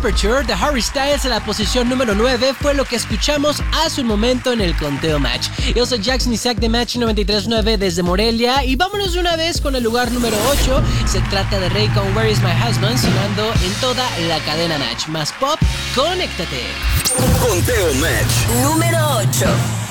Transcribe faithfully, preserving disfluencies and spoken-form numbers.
Temperature de Harry Styles en la posición número nueve fue lo que escuchamos hace un momento en el conteo Match. Yo soy Jackson Isaac de Match noventa y tres punto nueve desde Morelia y vámonos de una vez con el lugar número ocho. Se trata de Rey con Where Is My Husband sonando en toda la cadena Match. Más pop, conéctate. Conteo Match número ocho.